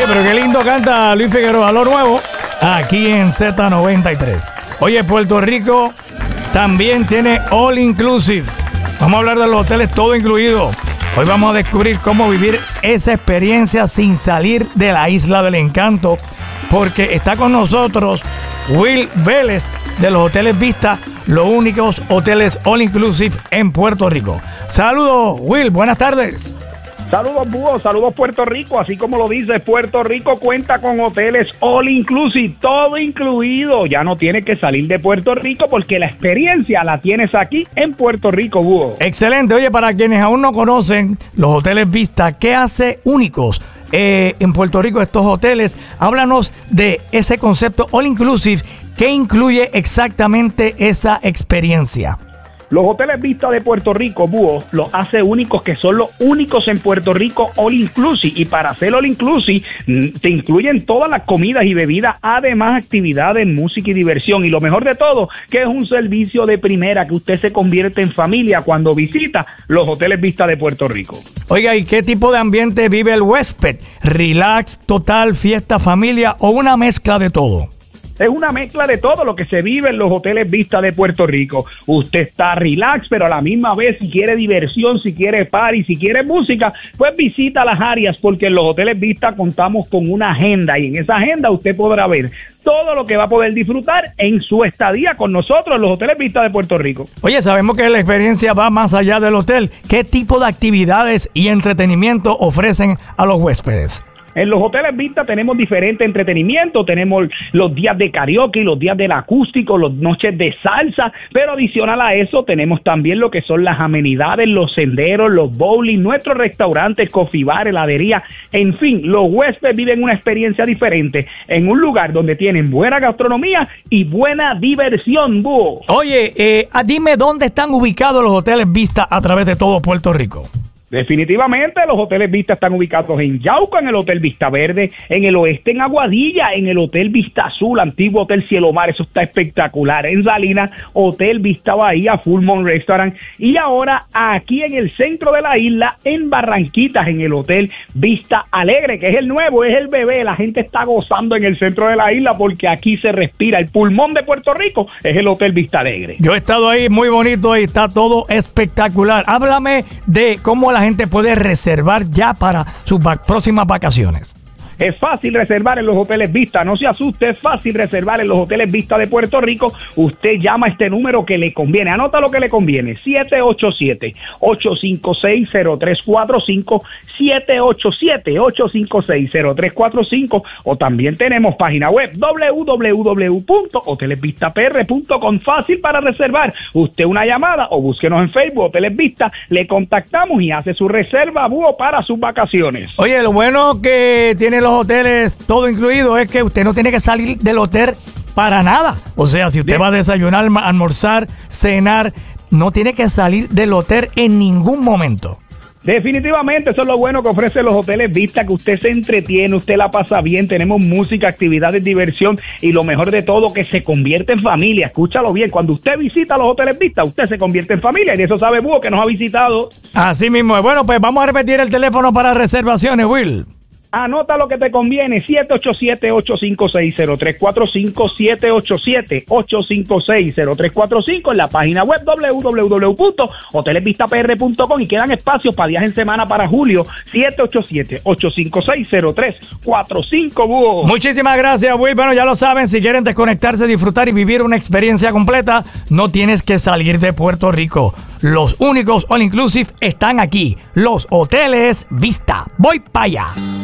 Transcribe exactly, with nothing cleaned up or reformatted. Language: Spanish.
pero qué lindo canta Luis Figueroa, lo nuevo, aquí en Z noventa y tres. Oye, Puerto Rico también tiene All Inclusive. Vamos a hablar de los hoteles todo incluido. Hoy vamos a descubrir cómo vivir esa experiencia sin salir de la Isla del Encanto, porque está con nosotros Will Vélez de los Hoteles Vista, los únicos hoteles All Inclusive en Puerto Rico. Saludos, Will, buenas tardes. Saludos, Búho, saludos Puerto Rico, así como lo dice, Puerto Rico cuenta con hoteles all inclusive, todo incluido, ya no tienes que salir de Puerto Rico porque la experiencia la tienes aquí en Puerto Rico, Búho. Excelente, oye, para quienes aún no conocen los Hoteles Vista, ¿qué hace únicos eh, en Puerto Rico estos hoteles? Háblanos de ese concepto all inclusive, ¿qué incluye exactamente esa experiencia? Los Hoteles Vista de Puerto Rico, Búho, los hace únicos, que son los únicos en Puerto Rico all inclusive. Y para hacer all inclusive, te incluyen todas las comidas y bebidas, además actividades, música y diversión. Y lo mejor de todo, que es un servicio de primera, que usted se convierte en familia cuando visita los Hoteles Vista de Puerto Rico. Oiga, ¿y qué tipo de ambiente vive el huésped? ¿Relax, total, fiesta, familia o una mezcla de todo? Es una mezcla de todo lo que se vive en los Hoteles Vista de Puerto Rico. Usted está relax, pero a la misma vez, si quiere diversión, si quiere party, si quiere música, pues visita las áreas, porque en los Hoteles Vista contamos con una agenda, y en esa agenda usted podrá ver todo lo que va a poder disfrutar en su estadía con nosotros en los Hoteles Vista de Puerto Rico. Oye, sabemos que la experiencia va más allá del hotel. ¿Qué tipo de actividades y entretenimiento ofrecen a los huéspedes? En los Hoteles Vista tenemos diferente entretenimiento, tenemos los días de karaoke, los días del acústico, las noches de salsa, pero adicional a eso tenemos también lo que son las amenidades, los senderos, los bowling, nuestros restaurantes, coffee bar, heladería, en fin, los huéspedes viven una experiencia diferente en un lugar donde tienen buena gastronomía y buena diversión, Búho. Oye, eh, dime dónde están ubicados los Hoteles Vista a través de todo Puerto Rico. Definitivamente los Hoteles Vista están ubicados en Yauco, en el Hotel Vista Verde, en el oeste en Aguadilla, en el Hotel Vista Azul, antiguo Hotel Cielo Mar, eso está espectacular, en Salinas, Hotel Vista Bahía, Full Moon Restaurant, y ahora aquí en el centro de la isla, en Barranquitas, en el Hotel Vista Alegre, que es el nuevo, es el bebé, la gente está gozando en el centro de la isla porque aquí se respira, el pulmón de Puerto Rico es el Hotel Vista Alegre. Yo he estado ahí, muy bonito, y está todo espectacular. Háblame de cómo la La gente puede reservar ya para sus va- próximas vacaciones. Es fácil reservar en los Hoteles Vista, no se asuste, es fácil reservar en los Hoteles Vista de Puerto Rico. Usted llama a este número que le conviene, anota lo que le conviene, siete ocho siete, ocho cinco seis, cero tres cuatro cinco, siete ocho siete, ocho cinco seis, cero tres cuatro cinco, o también tenemos página web doble u doble u doble u punto hoteles vista p r punto com, fácil para reservar. Usted una llamada o búsquenos en Facebook, Hoteles Vista, le contactamos y hace su reserva, Búho, para sus vacaciones. Oye, lo bueno que tiene los hoteles todo incluido es que usted no tiene que salir del hotel para nada. O sea, si usted Bien. va a desayunar, almorzar, cenar, no tiene que salir del hotel en ningún momento. Definitivamente, eso es lo bueno que ofrecen los Hoteles Vista, que usted se entretiene, usted la pasa bien, tenemos música, actividades, diversión, y lo mejor de todo, que se convierte en familia. Escúchalo bien, cuando usted visita los Hoteles Vista, usted se convierte en familia, y de eso sabe Búho, que nos ha visitado. Así mismo es. Bueno, pues vamos a repetir el teléfono para reservaciones, Will. Anota lo que te conviene, siete ocho siete, ocho cinco seis, cero tres cuatro cinco, siete ocho siete, ocho cinco seis, cero tres cuatro cinco, en la página web doble u doble u doble u punto hoteles vista p r punto com, y quedan espacios para días en semana para julio, siete ocho siete, ocho cinco seis, cero tres cuatro cinco, Búho. Muchísimas gracias, Will. Bueno, ya lo saben, si quieren desconectarse, disfrutar y vivir una experiencia completa, no tienes que salir de Puerto Rico. Los únicos all inclusive están aquí, los Hoteles Vista. Voy para allá.